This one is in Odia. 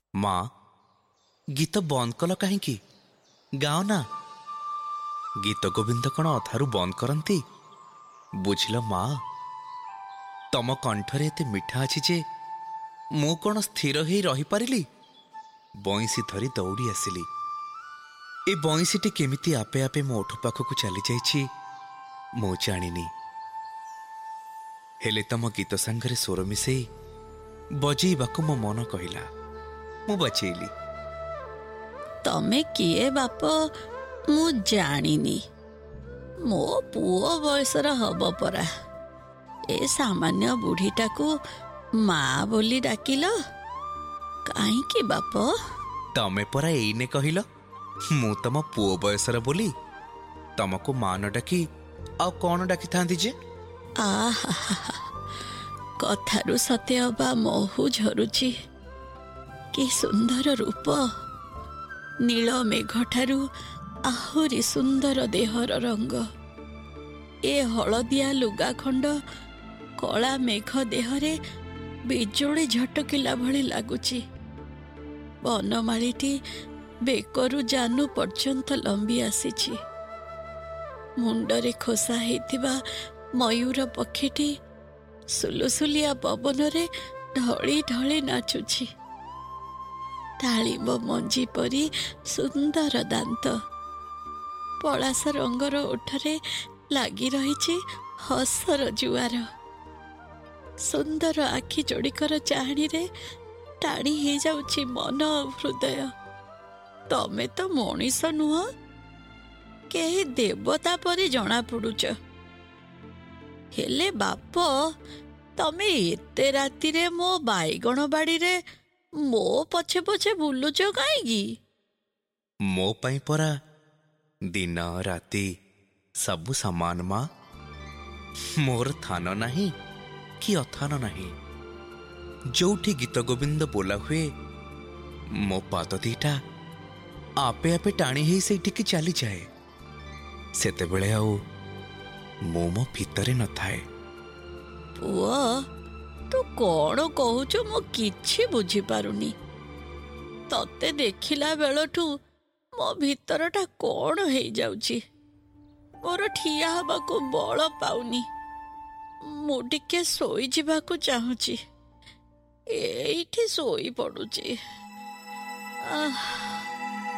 ମା ଗୀତ ବନ୍ଦ କଲ କାହିଁକି? ଗାଅ ନା। ଗୀତ ଗୋବିନ୍ଦ କ'ଣ ଅଧାରୁ ବନ୍ଦ କରନ୍ତି? ବୁଝିଲ ମା, ତମ କଣ୍ଠରେ ଏତେ ମିଠା ଅଛି ଯେ ମୁଁ କ'ଣ ସ୍ଥିର ହେଇ ରହିପାରିଲି? ବଇଁଶୀ ଧରି ଦୌଡ଼ି ଆସିଲି। ଏ ବଇଁଶୀଟି କେମିତି ଆପେ ଆପେ ମୋ ଓଠ ପାଖକୁ ଚାଲିଯାଇଛି ମୁଁ ଜାଣିନି। ହେଲେ ତମ ଗୀତ ସାଙ୍ଗରେ ସ୍ୱର ମିଶେଇ ବଜେଇବାକୁ ମୋ ମନ କହିଲା। ମୁଁ ବଜେଇଲି। ତମେ କିଏ ବାପ ମୁଁ ଜାଣିନି। ମୋ ପୁଅ ବୟସର ହବ ପରା। ଏ ସାମାନ୍ୟ ବୁଢ଼ୀଟାକୁ ମା ବୋଲି ଡାକିଲ କାହିଁକି ବାପ? ତମେ ପରା ଏଇନେ କହିଲ ମୁଁ ତମ ପୁଅ ବୟସର ବୋଲି। ତମକୁ ମା ନ ଡାକି ଆଉ କ'ଣ ଡାକିଥାନ୍ତି ଯେ? ଆହା, କଥାରୁ ସତେ ଅବା ମହୁ ଝରୁଛି। କି ସୁନ୍ଦର ରୂପ! ନୀଳ ମେଘଠାରୁ ଆହୁରି ସୁନ୍ଦର ଦେହର ରଙ୍ଗ। ଏ ହଳଦିଆ ଲୁଗା ଖଣ୍ଡ କଳା ମେଘ ଦେହରେ ବିଜୁଳି ଝଟକିଲା ଭଳି ଲାଗୁଛି। ବନମାଳିଟି ବେକରୁ ଜାନୁ ପର୍ଯ୍ୟନ୍ତ ଲମ୍ବି ଆସିଛି। ମୁଣ୍ଡରେ ଖୋସା ହେଇଥିବା ମୟୂର ପକ୍ଷୀଟି ସୁଲୁସୁଲିଆ ପବନରେ ଢଳି ଢଳି ନାଚୁଛି। ଡାଳିମ୍ବ ମଞ୍ଜି ପରି ସୁନ୍ଦର ଦାନ୍ତ, ପଳାସ ରଙ୍ଗର ଓଠରେ ଲାଗି ରହିଛି ହସର ଜୁଆର। ସୁନ୍ଦର ଆଖି ଯୋଡ଼ିକର ଚାହାଣୀରେ ଟାଣି ହେଇଯାଉଛି ମନ ଆଉ ହୃଦୟ। ତମେ ତ ମଣିଷ ନୁହଁ, କେହି ଦେବତା ପରି ଜଣା ପଡୁଛ। ହେଲେ ବାପ, ତମେ ଏତେ ରାତିରେ ମୋ ବାଇଗଣ ବାଡ଼ିରେ ମୋ ପଛେ ପଛେ ବୁଲୁଛ କାହିଁକି? ମୋ ପାଇଁ ପରା ଦିନ ରାତି ସବୁ ସମାନ ମା। ମୋର ଥାନ ନାହିଁ କି ଅଥାନ ନାହିଁ। ଯୋଉଠି ଗୀତ ଗୋବିନ୍ଦ ବୋଲା ହୁଏ ମୋ ପାଦ ଦିଟା ଆପେ ଆପେ ଟାଣି ହେଇ ସେଇଠିକି ଚାଲିଯାଏ। ସେତେବେଳେ ଆଉ ମୁଁ ମୋ ଭିତରେ ନଥାଏ। ପୁଅ, ତୁ କ'ଣ କହୁଛୁ ମୁଁ କିଛି ବୁଝିପାରୁନି। ତତେ ଦେଖିଲା ବେଳଠୁ ମୋ ଭିତରଟା କ'ଣ ହେଇଯାଉଛି। ମୋର ଠିଆ ହେବାକୁ ବଳ ପାଉନି। ମୁଁ ଟିକେ ଶୋଇଯିବାକୁ ଚାହୁଁଛି। ଏଇଠି ଶୋଇ ପଡୁଛି।